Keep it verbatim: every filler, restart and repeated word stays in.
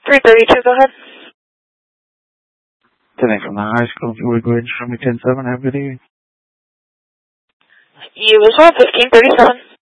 three thirty-two, go ahead. Today from the high school, if you would go ahead and show me ten seven, have a good evening. You as well, fifteen thirty-seven.